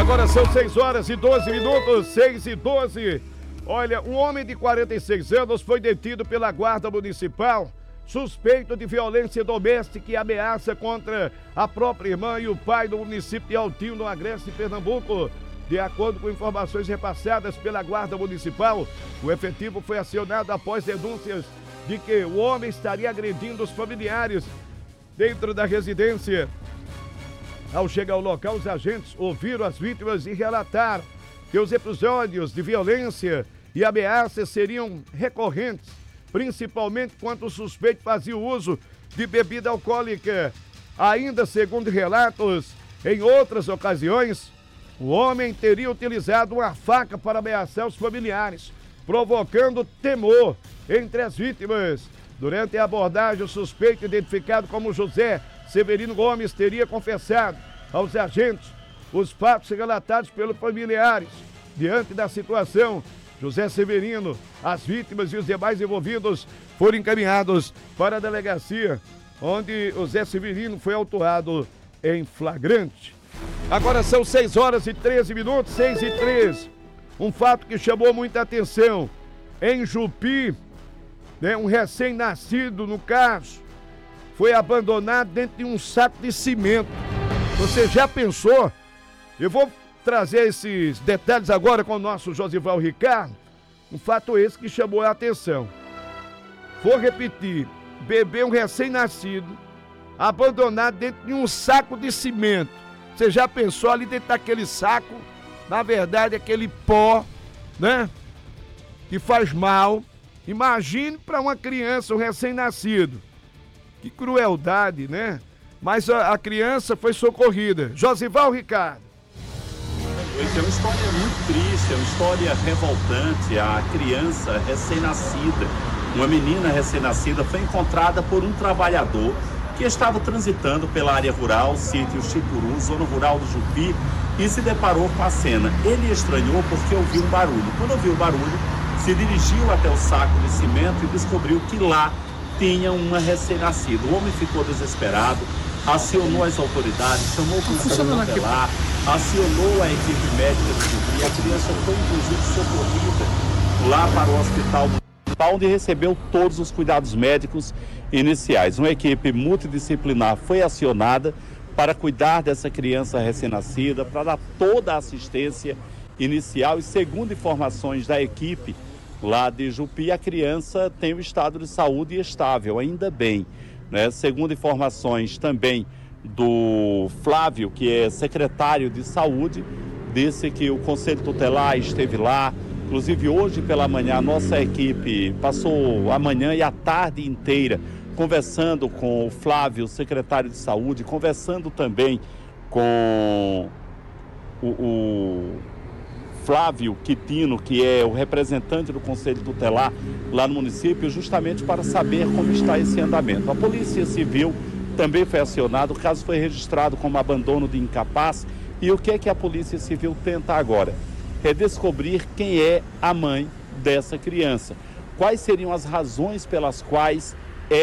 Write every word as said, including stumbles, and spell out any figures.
Agora são seis horas e doze minutos, seis e doze. Olha, um homem de quarenta e seis anos foi detido pela Guarda Municipal, suspeito de violência doméstica e ameaça contra a própria irmã e o pai do município de Altinho, no Agreste, Pernambuco. De acordo com informações repassadas pela Guarda Municipal, o efetivo foi acionado após denúncias de que o homem estaria agredindo os familiares dentro da residência. Ao chegar ao local, os agentes ouviram as vítimas e relataram que os episódios de violência e ameaças seriam recorrentes, principalmente quando o suspeito fazia uso de bebida alcoólica. Ainda segundo relatos, em outras ocasiões, o homem teria utilizado uma faca para ameaçar os familiares, provocando temor entre as vítimas. Durante a abordagem, o suspeito, identificado como José Severino Gomes, teria confessado aos agentes os fatos relatados pelos familiares. Diante da situação, José Severino, as vítimas e os demais envolvidos foram encaminhados para a delegacia, onde o Zé Severino foi autuado em flagrante. Agora são seis horas e treze minutos, seis e treze. Um fato que chamou muita atenção. Em Jupi, né, um recém-nascido, no caso, foi abandonado dentro de um saco de cimento. Você já pensou? Eu vou trazer esses detalhes agora com o nosso Josival Ricardo. Um fato esse que chamou a atenção. Vou repetir. Bebê, um recém-nascido, abandonado dentro de um saco de cimento. Você já pensou ali dentro daquele saco? Na verdade, aquele pó, né? Que faz mal. Imagine para uma criança, um recém-nascido. Que crueldade, né? Mas a, a criança foi socorrida. Josival Ricardo. É uma história muito triste, é uma história revoltante. A criança recém-nascida, uma menina recém-nascida, foi encontrada por um trabalhador que estava transitando pela área rural, sítio Chicuru, zona rural do Jupi, e se deparou com a cena. Ele estranhou porque ouviu um barulho. Quando ouviu o barulho, se dirigiu até o saco de cimento e descobriu que lá tinha uma recém-nascida. O homem ficou desesperado, acionou as autoridades, chamou o conselho tutelar, acionou a equipe médica do Jupi. A criança foi inclusive socorrida lá para o hospital municipal, onde recebeu todos os cuidados médicos iniciais. Uma equipe multidisciplinar foi acionada para cuidar dessa criança recém-nascida, para dar toda a assistência inicial, e segundo informações da equipe lá de Jupi, a criança tem um estado de saúde estável, ainda bem, né? Segundo informações também do Flávio, que é secretário de saúde, disse que o conselho tutelar esteve lá. Inclusive hoje pela manhã a nossa equipe passou a manhã e a tarde inteira conversando com o Flávio, secretário de saúde, conversando também com o, o Flávio Quitino, que é o representante do Conselho Tutelar lá no município, justamente para saber como está esse andamento. A Polícia Civil também foi acionada, o caso foi registrado como abandono de incapaz. E o que é que a Polícia Civil tenta agora? É descobrir quem é a mãe dessa criança. Quais seriam as razões pelas quais